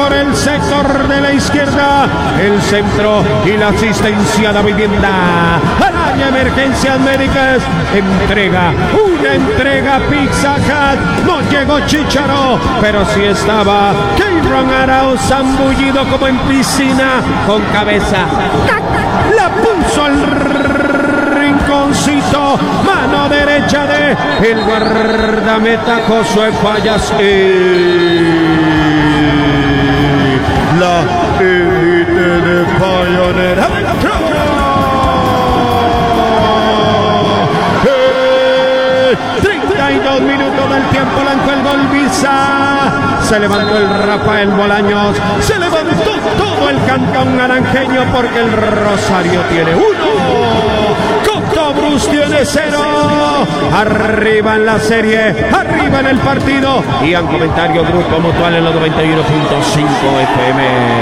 por el sector de la izquierda. El centro y la asistencia de Vivienda. Hay emergencias médicas. Una entrega Pizza Hut. No llegó Chicharo, pero sí estaba Keiron Arauz zambullido como en piscina con cabeza. La puso al rinconcito, mano derecha de el guardameta Josué Fallas. La élite de Pioneer. 32 minutos del tiempo, lanzó el gol Visa. Se levantó el Rafael Bolaños. Se levantó todo el cantón naranjeño porque el Rosario tiene 1. Cotobruz tiene 0. Arriba en la serie, arriba en el partido. Y en comentario Grupo Mutual en los 91.5 FM.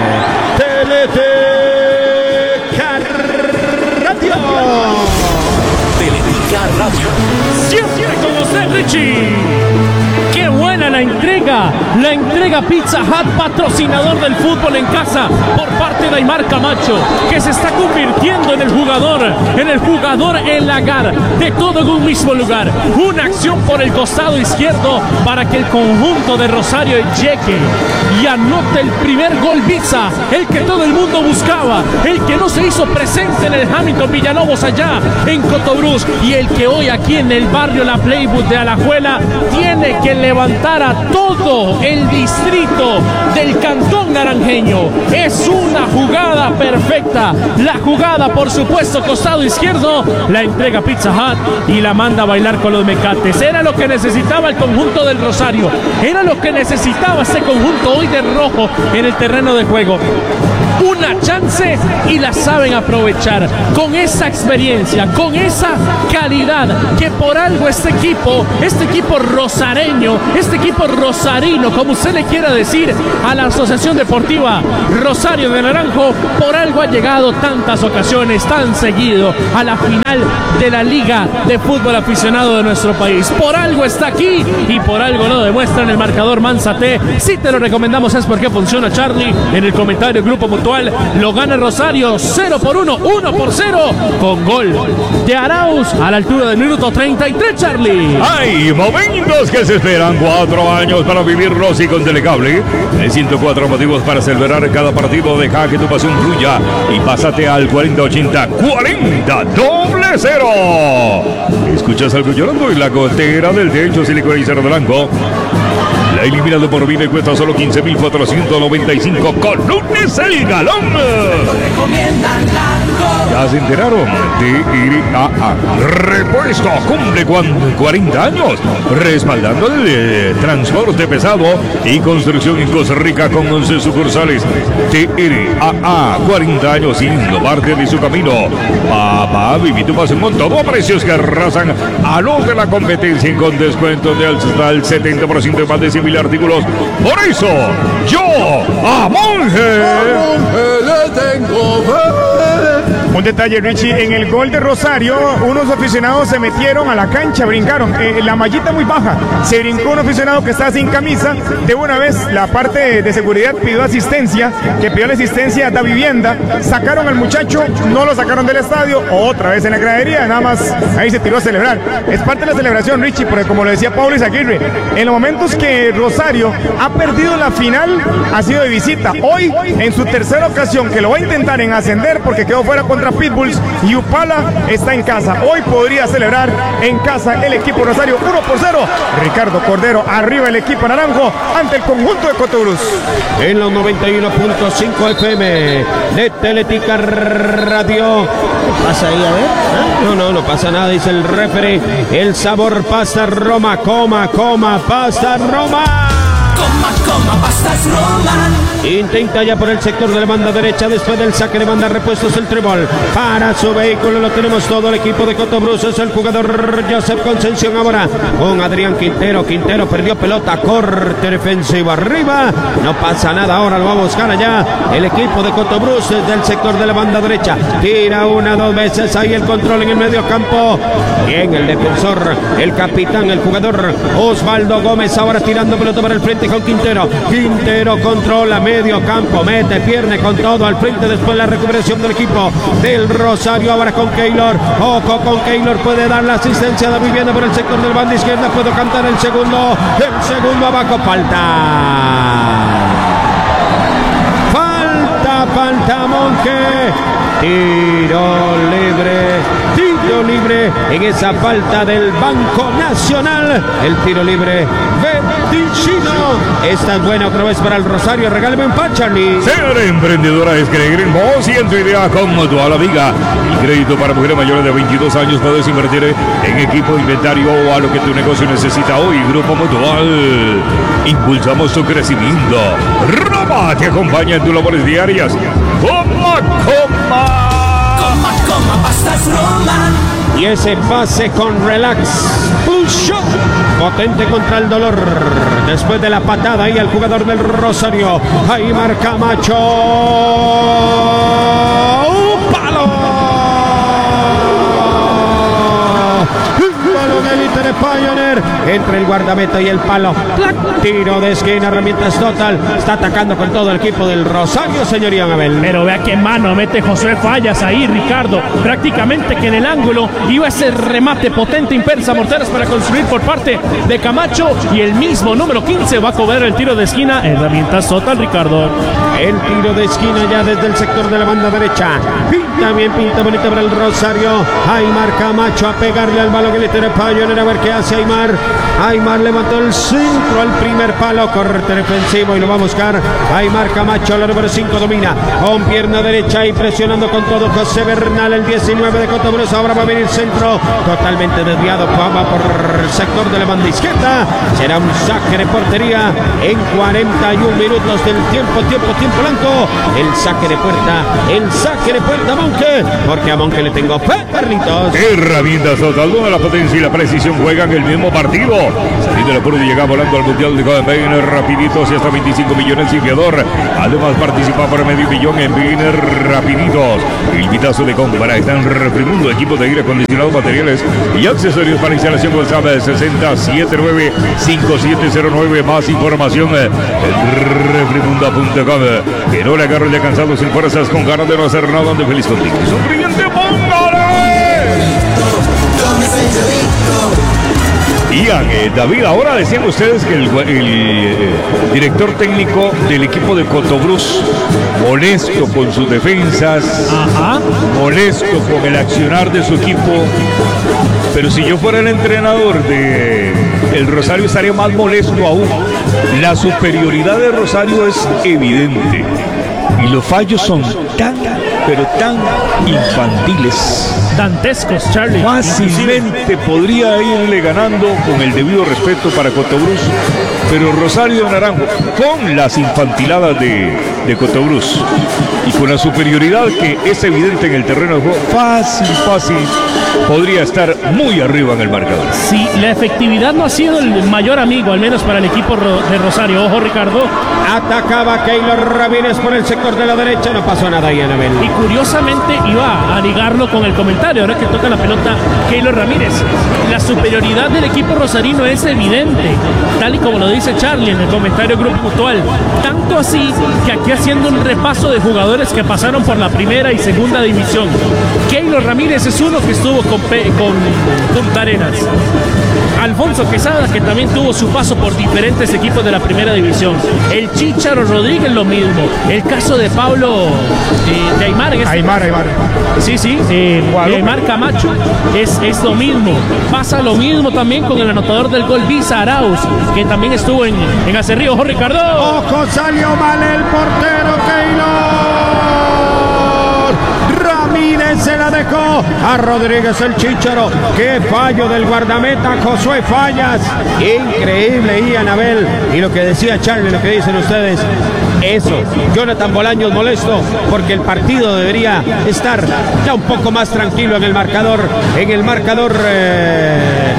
Teletica Radio. Teletica Radio. Siempre con usted, Richie. ¡Qué buena la entrega! La entrega Pizza Hut, patrocinador del fútbol en casa, por parte de Aymar Camacho, que se está convirtiendo en el jugador en lagar, de todo en un mismo lugar. Una acción por el costado izquierdo para que el conjunto de Rosario llegue y anote el primer gol Pizza, el que todo el mundo buscaba, el que no se hizo presente en el Hamilton Villalobos allá en Cotobruz, y el que hoy aquí en el barrio La Playwood de Alajuela tiene que levantar a todo el distrito del cantón naranjeño. Es una jugada perfecta. La jugada, por supuesto, costado izquierdo, la entrega Pizza Hut y la manda a bailar con los mecates. Era lo que necesitaba el conjunto del Rosario. Era lo que necesitaba este conjunto hoy de rojo en el terreno de juego. Una chance y la saben aprovechar con esa experiencia, con esa calidad, que por algo este equipo rosareño, este equipo rosarino, como usted le quiera decir a la Asociación Deportiva Rosario de Naranjo, por algo ha llegado tantas ocasiones, tan seguido a la final de la Liga de Fútbol Aficionado de nuestro país. Por algo está aquí y por algo lo demuestra en el marcador Manzate. Si te lo recomendamos es porque funciona, Charlie. En el comentario Grupo Mutual lo gana Rosario 0-1, 1-0 con gol de Arauz a la altura del minuto 33, Charlie. Hay momentos que se esperan 4 años para vivirlos y con Telecable hay 104 motivos para celebrar cada partido. Deja que tu pasión fluya y pásate al 4080-40-0. Escuchas algo llorando en la gotera del techo Siliconizador de Blanco. La eliminado por vida y cuesta solo 15.495 colones el galón. ¿Ya se enteraron? TRAA Repuesto cumple 40 años respaldando el transporte pesado y construcción en Costa Rica con 11 sucursales. TRAA, 40 años siendo parte de su camino. Papá, viví tu pasión con todo a precios que arrasan a los de la competencia, con descuento de hasta el 70% de más de 100.000 artículos. Por eso, yo a Monje le tengo fe. Un detalle, Richie, en el gol de Rosario, unos aficionados se metieron a la cancha, brincaron, la mallita muy baja, se brincó un aficionado que estaba sin camisa, de una vez la parte de seguridad pidió asistencia, que pidió la asistencia a Vivienda, sacaron al muchacho, no lo sacaron del estadio, otra vez en la gradería, nada más ahí se tiró a celebrar. Es parte de la celebración, Richie, porque como lo decía Paulo Izaguirre, en los momentos que Rosario ha perdido la final, ha sido de visita. Hoy, en su tercera ocasión, que lo va a intentar en ascender porque quedó fuera contra Pitbulls, y Upala está en casa. Hoy podría celebrar en casa el equipo Rosario 1-0. Ricardo Cordero, arriba el equipo naranjo ante el conjunto de Cotobruz. En los 91.5 FM de Teletica Radio. ¿Qué pasa ahí? A ver. No pasa nada, dice el referee. El sabor pasta Roma, coma, pasta Roma. Coma, pastas Roma. Intenta ya por el sector de la banda derecha, después del saque de banda, repuestos el trébol para su vehículo, lo tenemos todo el equipo de Cotobruz, es el jugador Joseph Concepción ahora con Adrián Quintero perdió pelota, corte defensivo arriba, no pasa nada, ahora lo va a buscar allá el equipo de Cotobruz desde el sector de la banda derecha, tira una, dos veces, ahí el control en el medio campo, bien el defensor, el capitán, el jugador Osvaldo Gómez, ahora tirando pelota para el frente siente con Quintero. Quintero controla medio campo, mete, pierde con todo al frente. Después la recuperación del equipo del Rosario. Ahora con Keylor. Ojo con Keylor, puede dar la asistencia de vivienda por el sector del banda izquierda. Puedo cantar el segundo. El segundo abajo, falta Monge. Tiro libre en esa falta del Banco Nacional. El tiro libre Verticino. Esta es buena otra vez para el Rosario. Regálame un pan, Charlie. Ser emprendedora es creer en vos y en tu idea como toda la vida. El crédito para mujeres mayores de 22 años puedes invertir en equipo, inventario o a lo que tu negocio necesita hoy. Grupo Mutual. Impulsamos tu crecimiento. Roma te acompaña en tus labores diarias. Coma, pastas Roma. Y ese pase con relax. Un shot potente contra el dolor. Después de la patada ahí al jugador del Rosario. Ahí marca Macho. ¡Un palo! Balón élite de Pioneer. Entre el guardameta y el palo. Tiro de esquina, herramientas total. Está atacando con todo el equipo del Rosario, señoría Abel. Pero vea qué mano mete Josué Fallas ahí, Ricardo. Prácticamente que en el ángulo iba ese remate potente, impersa, morteras para construir por parte de Camacho. Y el mismo número 15 va a cobrar el tiro de esquina. Herramientas total, Ricardo. El tiro de esquina ya desde el sector de la banda derecha. También pinta bonito para el Rosario. Aymar Camacho a pegarle al balón que le tiene Pioneer. A ver qué hace Aymar. Aymar levantó el centro al primer palo. Corte defensivo y lo va a buscar. Aymar Camacho, la número 5, domina con pierna derecha y presionando con todo José Bernal, el 19 de Cotobruz. Ahora va a venir centro totalmente desviado. Va por el sector de la banda izquierda. Será un saque de portería en 41 minutos del tiempo blanco. El saque de puerta a Monge, porque a Monge le tengo fe, Carlitos. herramientas total, donde la potencia y la precisión juegan el mismo partido. Salir de la prueba y llegar volando al Mundial de Golden rapiditos y hasta 25 millones de fiador. Además participa por medio millón en Biner rapiditos. El pitazo de compra está en Refrimundo, equipos de aire acondicionado, materiales y accesorios para instalación. WhatsApp 6079-5709. Más información en refrimundo.com. Que no le agarre ya cansado sin fuerzas, con ganas de no hacer nada, de feliz contigo. Sonriente, Ian, David, ahora decían ustedes que el director técnico del equipo de Cotobruz, molesto con sus defensas, molesto con el accionar de su equipo, pero si yo fuera el entrenador de el Rosario estaría más molesto aún. La superioridad de Rosario es evidente y los fallos son tan infantiles, dantescos, Charlie. Fácilmente podría irle ganando con el debido respeto para Cotobruz, pero Rosario de Naranjo, con las infantiladas de Cotobruz y con la superioridad que es evidente en el terreno de juego, fácil podría estar muy arriba en el marcador. Sí, la efectividad no ha sido el mayor amigo, al menos para el equipo de Rosario. Ojo, Ricardo. Atacaba Keylor Ramírez por el sector de la derecha. No pasó nada ahí, Anabel. Y curiosamente iba a ligarlo con el comentario. Ahora que toca la pelota Keylor Ramírez, la superioridad del equipo rosarino es evidente, tal y como lo dice Charlie en el comentario Grupo Mutual. Tanto así que aquí haciendo un repaso de jugadores que pasaron por la primera y segunda división, Keylor Ramírez es uno que estuvo con Punta Arenas. Alfonso Quesada, que también tuvo su paso por diferentes equipos de la primera división. El Chícharo Rodríguez, lo mismo. El caso de Pablo de Aymar. Aymar. Sí, de Aymar Camacho es lo mismo. Pasa lo mismo también con el anotador del gol, Visa Arauz, que también estuvo en Acerrío. Ojo, Ricardo. Ojo, salió mal el portero Keylor. Ramírez se la dejó a Rodríguez, el Chícharo. Qué fallo del guardameta Josué Fallas. Increíble, Ian Abel. Y lo que decía Charlie, lo que dicen ustedes, eso. Jonathan Bolaños molesto porque el partido debería estar ya un poco más tranquilo en el marcador. Manda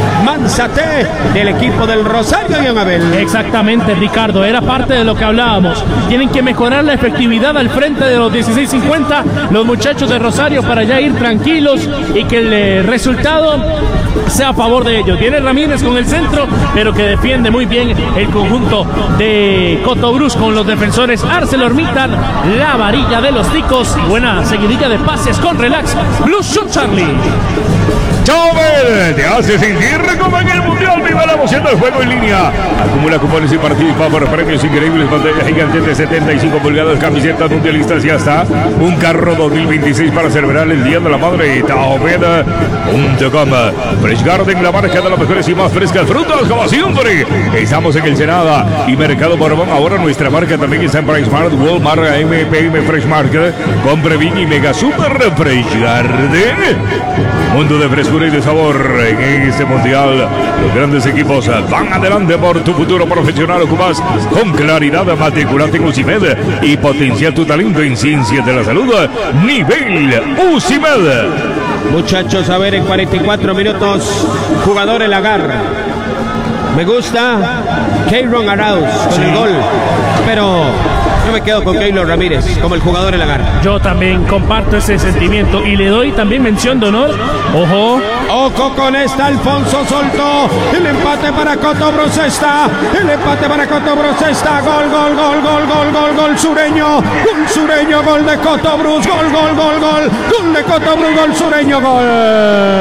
Lánzate del equipo del Rosario, John Abel. Exactamente, Ricardo, era parte de lo que hablábamos. Tienen que mejorar la efectividad al frente de los 16:50 los muchachos de Rosario para ya ir tranquilos y que el resultado sea a favor de ellos. Viene Ramírez con el centro, pero que defiende muy bien el conjunto de Cotobruz con los defensores ArcelorMittal, la varilla de los ticos y buena seguidilla de pases con relax. Blue Shot Charlie. Chauvel te hace sentir como en el Mundial. Viva la emoción del juego en línea. Acumula cupones y participa por premios increíbles. Pantalla gigante de 75 pulgadas, camisetas mundialistas y hasta un carro 2026 para celebrar el Día de la Madre. Taobeda.com. Fresh Garden, la marca de las mejores y más frescas frutas, como siempre. Estamos en el Senada y Mercado Borbón. Ahora nuestra marca también está en Price Mart, Walmart, MPM, Fresh Market. Compre Big y Mega Super Fresh Garden. Mundo de frescura y de sabor en este mundial. Los grandes equipos van adelante por tu futuro profesional. Ocupas con claridad, matriculate en UCIMED y potencia tu talento en ciencias de la salud. Nivel UCIMED. Muchachos, a ver, en 44 minutos, jugador El Agar. Me gusta Keyron Arauz con el gol, pero yo me quedo con Keylor Ramírez como el jugador El Agar. Yo también comparto ese sentimiento y le doy también mención de honor. Ojo. Ojo con esta, Alfonso soltó. El empate para Cotobruz está. El empate para Cotobruz está. Gol, gol, gol, gol, gol, gol, gol sureño. Gol sureño, gol de Cotobruz. Gol, gol, gol, gol. Gol de Cotobruz, gol sureño, gol.